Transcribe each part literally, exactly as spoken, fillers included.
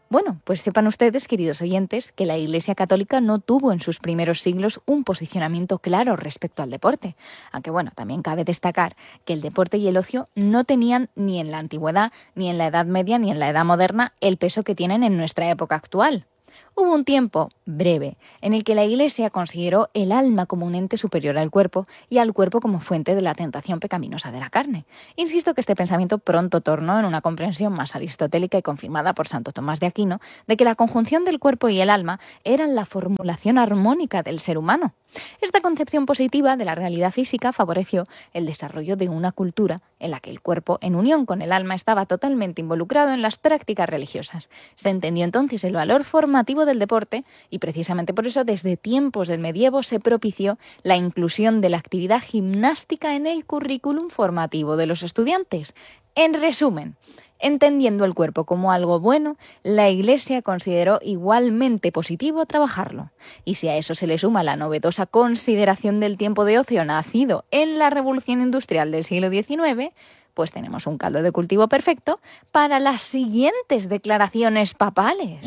Bueno, pues sepan ustedes, queridos oyentes, que la Iglesia Católica no tuvo en sus primeros siglos un posicionamiento claro respecto al deporte. Aunque bueno, también cabe destacar que el deporte y el ocio no tenían ni en la antigüedad, ni en la Edad Media, ni en la Edad Moderna el peso que tienen en nuestra época actual. Hubo un tiempo, breve, en el que la Iglesia consideró el alma como un ente superior al cuerpo y al cuerpo como fuente de la tentación pecaminosa de la carne. Insisto que este pensamiento pronto tornó en una comprensión más aristotélica y confirmada por Santo Tomás de Aquino de que la conjunción del cuerpo y el alma eran la formulación armónica del ser humano. Esta concepción positiva de la realidad física favoreció el desarrollo de una cultura en la que el cuerpo, en unión con el alma, estaba totalmente involucrado en las prácticas religiosas. Se entendió entonces el valor formativo del deporte y precisamente por eso desde tiempos del medievo se propició la inclusión de la actividad gimnástica en el currículum formativo de los estudiantes. En resumen, entendiendo el cuerpo como algo bueno, la Iglesia consideró igualmente positivo trabajarlo. Y si a eso se le suma la novedosa consideración del tiempo de ocio nacido en la Revolución Industrial del siglo diecinueve, pues tenemos un caldo de cultivo perfecto para las siguientes declaraciones papales.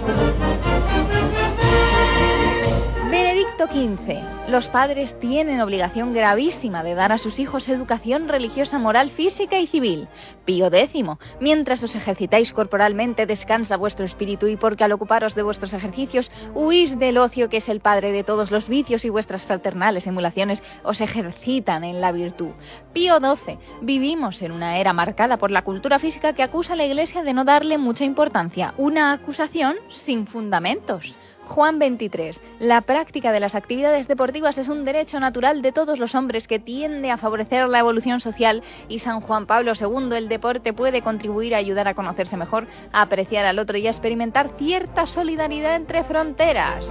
Benedicto quince. Los padres tienen obligación gravísima de dar a sus hijos educación religiosa, moral, física y civil. Pío décimo. Mientras os ejercitáis corporalmente, descansa vuestro espíritu y porque al ocuparos de vuestros ejercicios, huís del ocio que es el padre de todos los vicios y vuestras fraternales emulaciones os ejercitan en la virtud. Pío doce. Vivimos en una era marcada por la cultura física que acusa a la Iglesia de no darle mucha importancia. Una acusación sin fundamentos. Juan veintitrés. La práctica de las actividades deportivas es un derecho natural de todos los hombres que tiende a favorecer la evolución social y San Juan Pablo segundo. El deporte puede contribuir a ayudar a conocerse mejor, a apreciar al otro y a experimentar cierta solidaridad entre fronteras.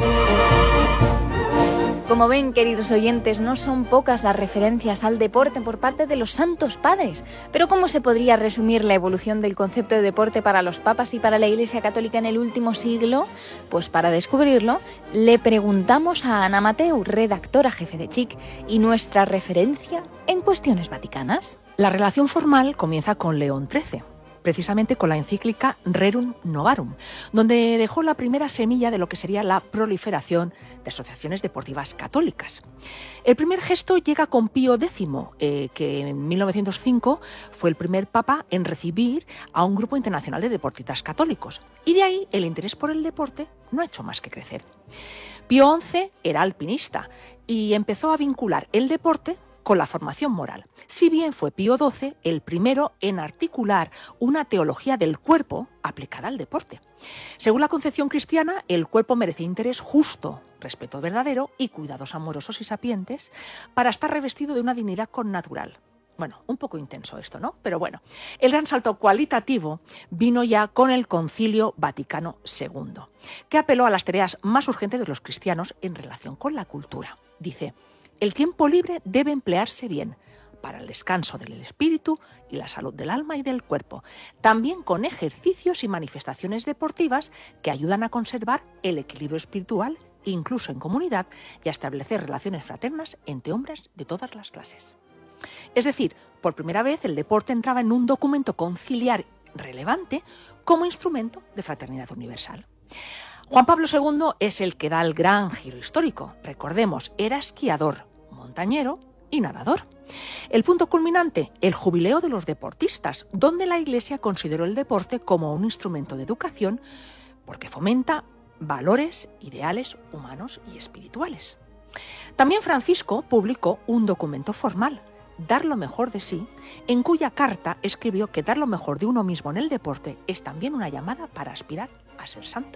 Como ven, queridos oyentes, no son pocas las referencias al deporte por parte de los santos padres. Pero ¿cómo se podría resumir la evolución del concepto de deporte para los papas y para la Iglesia Católica en el último siglo? Pues para descubrirlo, le preguntamos a Ana Mateu, redactora jefe de Chic, y nuestra referencia en cuestiones vaticanas. La relación formal comienza con León trece. Precisamente con la encíclica Rerum Novarum, donde dejó la primera semilla de lo que sería la proliferación de asociaciones deportivas católicas. El primer gesto llega con Pío décimo, eh, que en mil novecientos cinco fue el primer papa en recibir a un grupo internacional de deportistas católicos. Y de ahí el interés por el deporte no ha hecho más que crecer. Pío once era alpinista y empezó a vincular el deporte con la formación moral, si bien fue Pío doce el primero en articular una teología del cuerpo aplicada al deporte. Según la concepción cristiana, el cuerpo merece interés justo, respeto verdadero y cuidados amorosos y sapientes para estar revestido de una dignidad connatural. Bueno, un poco intenso esto, ¿no? Pero bueno, el gran salto cualitativo vino ya con el Concilio Vaticano segundo, que apeló a las tareas más urgentes de los cristianos en relación con la cultura. Dice: el tiempo libre debe emplearse bien para el descanso del espíritu y la salud del alma y del cuerpo, también con ejercicios y manifestaciones deportivas que ayudan a conservar el equilibrio espiritual, incluso en comunidad, y a establecer relaciones fraternas entre hombres de todas las clases. Es decir, por primera vez el deporte entraba en un documento conciliar relevante como instrumento de fraternidad universal. Juan Pablo segundo es el que da el gran giro histórico. Recordemos, era esquiador, montañero y nadador. El punto culminante, el jubileo de los deportistas, donde la Iglesia consideró el deporte como un instrumento de educación porque fomenta valores, ideales humanos y espirituales. También Francisco publicó un documento formal, Dar lo mejor de sí, en cuya carta escribió que dar lo mejor de uno mismo en el deporte es también una llamada para aspirar a ser santo.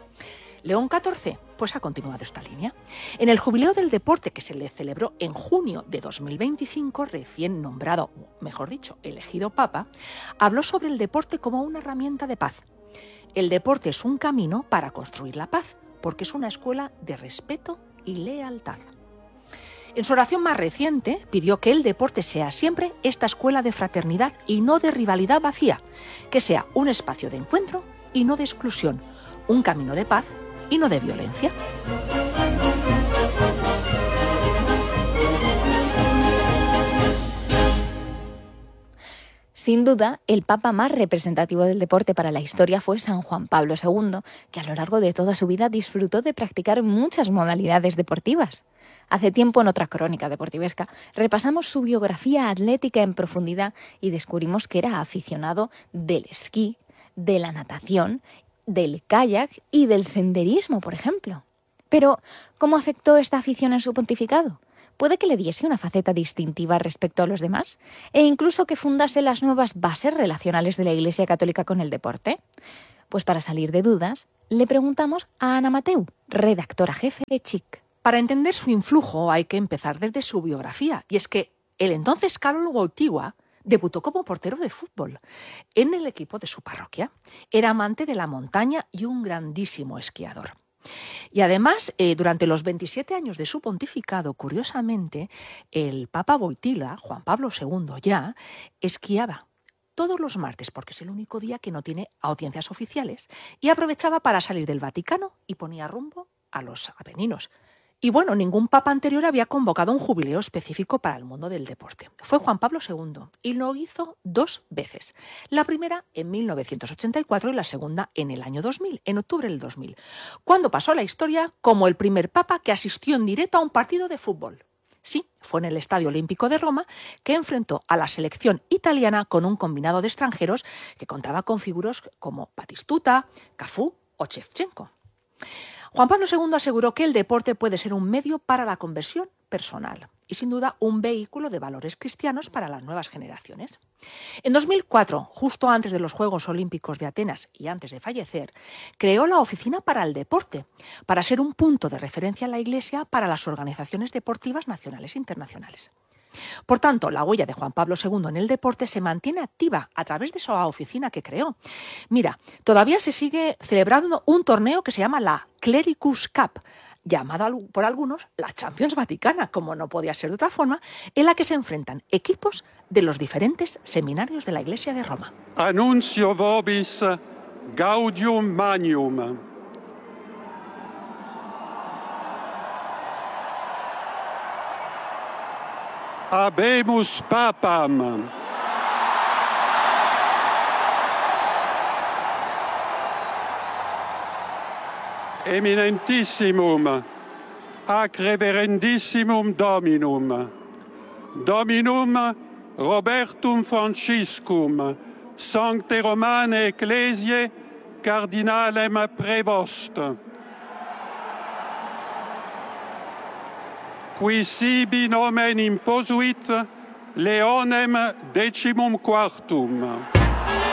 León catorce, pues ha continuado esta línea. En el jubileo del deporte que se le celebró en junio de dos mil veinticinco, recién nombrado, mejor dicho, elegido papa, habló sobre el deporte como una herramienta de paz. El deporte es un camino para construir la paz, porque es una escuela de respeto y lealtad. En su oración más reciente pidió que el deporte sea siempre esta escuela de fraternidad y no de rivalidad vacía, que sea un espacio de encuentro y no de exclusión, un camino de paz y no de violencia. Sin duda, el papa más representativo del deporte para la historia fue San Juan Pablo segundo, que a lo largo de toda su vida disfrutó de practicar muchas modalidades deportivas. Hace tiempo, en otra crónica deportivesca, repasamos su biografía atlética en profundidad y descubrimos que era aficionado del esquí, de la natación, del kayak y del senderismo, por ejemplo. Pero, ¿cómo afectó esta afición en su pontificado? Puede que le diese una faceta distintiva respecto a los demás e incluso que fundase las nuevas bases relacionales de la Iglesia Católica con el deporte. Pues para salir de dudas, le preguntamos a Ana Mateu, redactora jefe de Chic. Para entender su influjo hay que empezar desde su biografía, y es que el entonces Karol Wojtyła debutó como portero de fútbol en el equipo de su parroquia. Era amante de la montaña y un grandísimo esquiador. Y además, eh, durante los veintisiete años de su pontificado, curiosamente, el Papa Wojtyła, Juan Pablo segundo ya, esquiaba todos los martes, porque es el único día que no tiene audiencias oficiales, y aprovechaba para salir del Vaticano y ponía rumbo a los Apeninos. Y bueno, ningún papa anterior había convocado un jubileo específico para el mundo del deporte. Fue Juan Pablo segundo y lo hizo dos veces. La primera en mil novecientos ochenta y cuatro y la segunda en el año dos mil, en octubre del dos mil, cuando pasó a la historia como el primer papa que asistió en directo a un partido de fútbol. Sí, fue en el Estadio Olímpico de Roma que enfrentó a la selección italiana con un combinado de extranjeros que contaba con figuras como Batistuta, Cafú o Shevchenko. Juan Pablo segundo aseguró que el deporte puede ser un medio para la conversión personal y, sin duda, un vehículo de valores cristianos para las nuevas generaciones. En dos mil cuatro, justo antes de los Juegos Olímpicos de Atenas y antes de fallecer, creó la Oficina para el Deporte, para ser un punto de referencia en la Iglesia para las organizaciones deportivas nacionales e internacionales. Por tanto, la huella de Juan Pablo segundo en el deporte se mantiene activa a través de esa oficina que creó. Mira, todavía se sigue celebrando un torneo que se llama la Clericus Cup, llamada por algunos la Champions Vaticana, como no podía ser de otra forma, en la que se enfrentan equipos de los diferentes seminarios de la Iglesia de Roma. Annuncio vobis gaudium magnum. Habemus papam. Eminentissimum, ac reverendissimum Dominum, Dominum Robertum Franciscum, Sancte Romane Ecclesiae, Cardinalem Prevost, qui sibi nomen imposuit Leonem decimum quartum.